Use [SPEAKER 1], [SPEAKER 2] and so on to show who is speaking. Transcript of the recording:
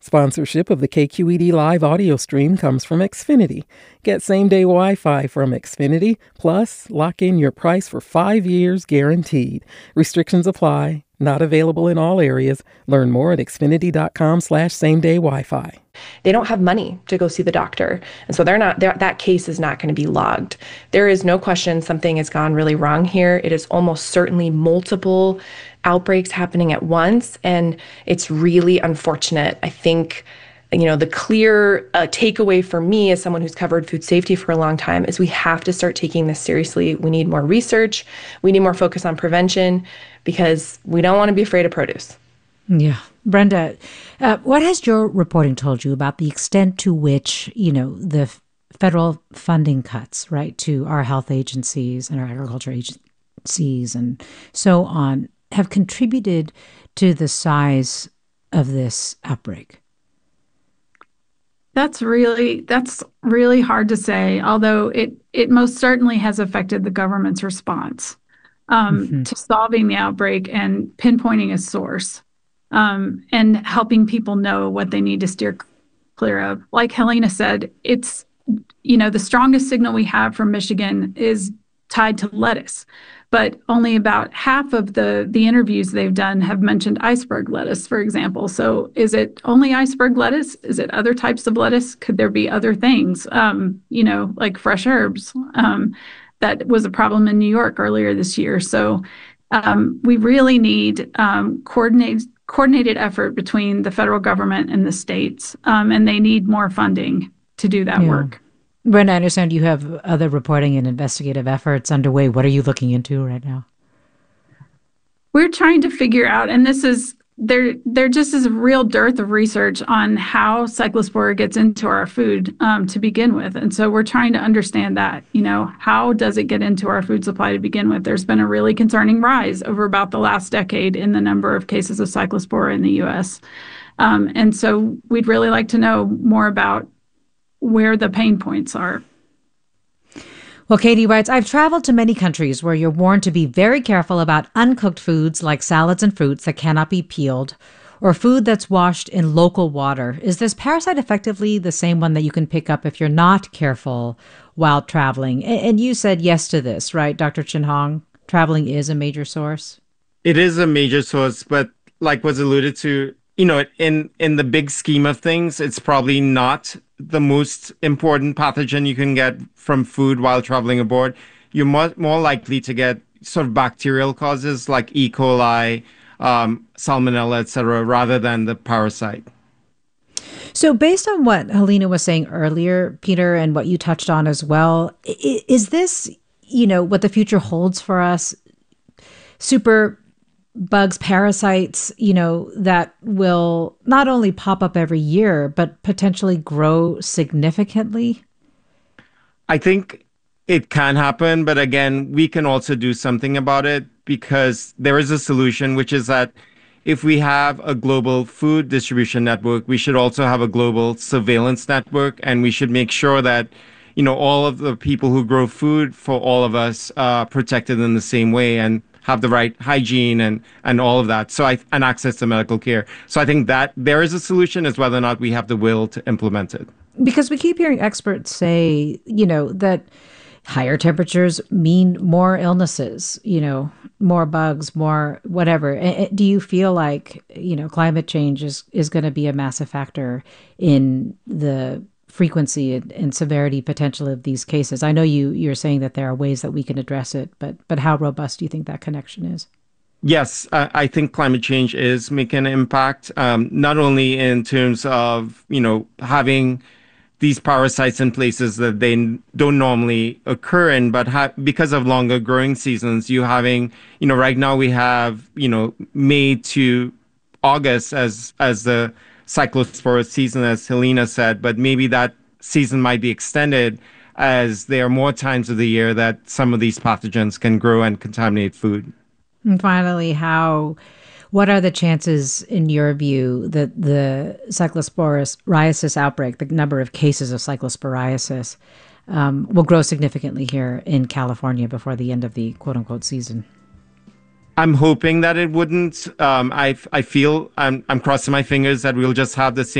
[SPEAKER 1] Sponsorship of the KQED Live audio stream comes from Xfinity. Get same-day Wi-Fi from Xfinity, plus lock in your price for 5 years guaranteed. Restrictions apply. Not available in all areas. Learn more at xfinity.com/same-day Wi-Fi.
[SPEAKER 2] They don't have money to go see the doctor. And so that case is not going to be logged. There is no question something has gone really wrong here. It is almost certainly multiple outbreaks happening at once. And it's really unfortunate. I think, the clear takeaway for me as someone who's covered food safety for a long time is we have to start taking this seriously. We need more research. We need more focus on prevention because we don't want to be afraid of produce.
[SPEAKER 3] Yeah. Brenda, what has your reporting told you about the extent to which, the federal funding cuts, right, to our health agencies and our agriculture agencies and so on have contributed to the size of this outbreak?
[SPEAKER 4] That's really hard to say, although it most certainly has affected the government's response to solving the outbreak and pinpointing a source and helping people know what they need to steer clear of. Like Helena said, it's, the strongest signal we have from Michigan is tied to lettuce. But only about half of the interviews they've done have mentioned iceberg lettuce, for example. So is it only iceberg lettuce? Is it other types of lettuce? Could there be other things, like fresh herbs? That was a problem in New York earlier this year. So we really need coordinated effort between the federal government and the states, and they need more funding to do that work.
[SPEAKER 3] Brenda, I understand you have other reporting and investigative efforts underway. What are you looking into right now?
[SPEAKER 4] We're trying to figure out, and there just is a real dearth of research on how cyclospora gets into our food to begin with. And so we're trying to understand that, how does it get into our food supply to begin with? There's been a really concerning rise over about the last decade in the number of cases of cyclospora in the U.S. And so we'd really like to know more about where the pain points are.
[SPEAKER 3] Well, Katie writes, I've traveled to many countries where you're warned to be very careful about uncooked foods like salads and fruits that cannot be peeled or food that's washed in local water. Is this parasite effectively the same one that you can pick up if you're not careful while traveling? And you said yes to this, right, Dr. Chin Hong? Traveling is a major source?
[SPEAKER 5] It is a major source, but like was alluded to, in the big scheme of things, it's probably not the most important pathogen you can get from food while traveling aboard. You're more likely to get sort of bacterial causes like E. coli, salmonella, etc., rather than the parasite.
[SPEAKER 3] So based on what Helena was saying earlier, Peter, and what you touched on as well, is this, what the future holds for us? Super bugs, parasites, that will not only pop up every year, but potentially grow significantly?
[SPEAKER 5] I think it can happen, but again, we can also do something about it because there is a solution, which is that if we have a global food distribution network, we should also have a global surveillance network, and we should make sure that all of the people who grow food for all of us are protected in the same way and have the right hygiene and all of that. And access to medical care. So I think that there is a solution, is whether or not we have the will to implement it. Because
[SPEAKER 3] we keep hearing experts say, that higher temperatures mean more illnesses, more bugs, more whatever. Do you feel like, climate change is going to be a massive factor in the frequency and severity potential of these cases? I know you're saying that there are ways that we can address it, but how robust do you think that connection is?
[SPEAKER 5] Yes, I think climate change is making an impact, not only in terms of, having these parasites in places that they don't normally occur in, but because of longer growing seasons, you having, right now we have, May to August as the cyclospora season, as Helena said, but maybe that season might be extended as there are more times of the year that some of these pathogens can grow and contaminate food.
[SPEAKER 3] And finally, what are the chances, in your view, that the cyclosporiasis outbreak, the number of cases of cyclosporiasis, will grow significantly here in California before the end of the quote-unquote season?
[SPEAKER 5] I'm hoping that it wouldn't. I feel I'm crossing my fingers that we'll just have the same